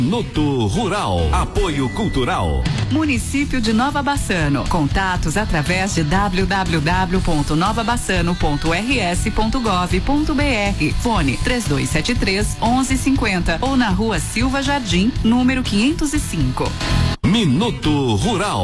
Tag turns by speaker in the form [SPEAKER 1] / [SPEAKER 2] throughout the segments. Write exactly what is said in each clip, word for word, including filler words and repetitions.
[SPEAKER 1] Minuto Rural. Apoio Cultural.
[SPEAKER 2] Município de Nova Bassano. Contatos através de w w w ponto nova bassano ponto r s ponto gov ponto b r. Fone três dois sete três, onze cinquenta ou na rua Silva Jardim, número quinhentos e cinco.
[SPEAKER 1] Minuto Rural.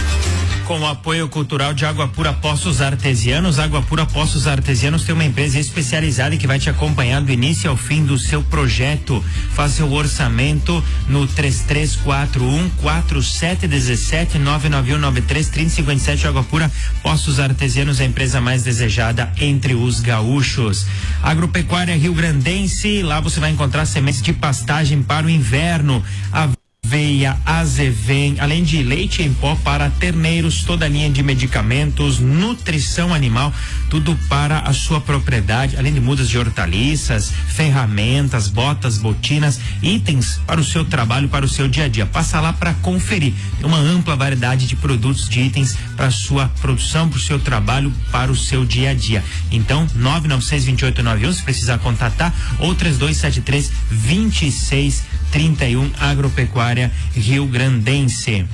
[SPEAKER 3] Com o apoio cultural de Água Pura Poços Artesianos, Água Pura Poços Artesianos tem uma empresa especializada que vai te acompanhar do início ao fim do seu projeto. Faça seu orçamento no três três quatro um, quatro sete um sete, nove nove um nove três, três zero cinco sete. Água Pura Poços Artesianos, a empresa mais desejada entre os gaúchos. Agropecuária Rio Grandense, lá você vai encontrar sementes de pastagem para o inverno. A Aveia, Azevém, além de leite em pó para terneiros, toda a linha de medicamentos, nutrição animal, tudo para a sua propriedade, além de mudas de hortaliças, ferramentas, botas, botinas, itens para o seu trabalho, para o seu dia a dia. Passa lá para conferir. Tem uma ampla variedade de produtos, de itens para a sua produção, para o seu trabalho, para o seu dia a dia. Então, nove nove seis, dois oito nove um, se precisar contatar, ou três dois sete três, dois seis trinta e um. Agropecuária Rio Grandense.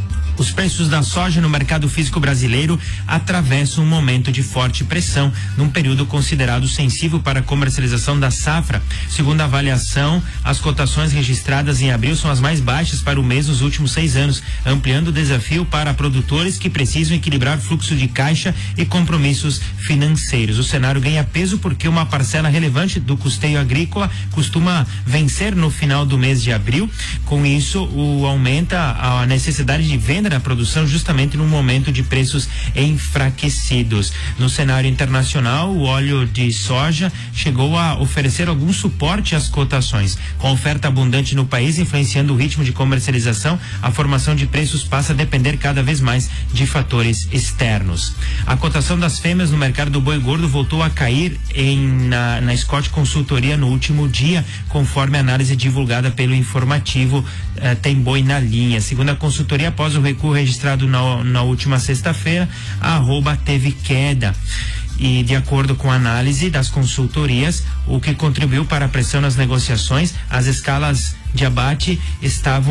[SPEAKER 3] Os preços da soja no mercado físico brasileiro atravessam um momento de forte pressão, num período considerado sensível para a comercialização da safra. Segundo a avaliação, as cotações registradas em abril são as mais baixas para o mês nos últimos seis anos, ampliando o desafio para produtores que precisam equilibrar fluxo de caixa e compromissos financeiros. O cenário ganha peso porque uma parcela relevante do custeio agrícola costuma vencer no final do mês de abril. Com isso, o aumenta a necessidade de venda da produção justamente num momento de preços enfraquecidos. No cenário internacional, o óleo de soja chegou a oferecer algum suporte às cotações. Com oferta abundante no país influenciando o ritmo de comercialização, a formação de preços passa a depender cada vez mais de fatores externos. A cotação das fêmeas no mercado do boi gordo voltou a cair em, na, na Scott Consultoria no último dia, conforme a análise divulgada pelo informativo eh, Tem Boi na Linha. Segundo a consultoria, após o recuo registrado na, na última sexta-feira, a arroba teve queda. E de acordo com a análise das consultorias, o que contribuiu para a pressão nas negociações, as escalas de abate estavam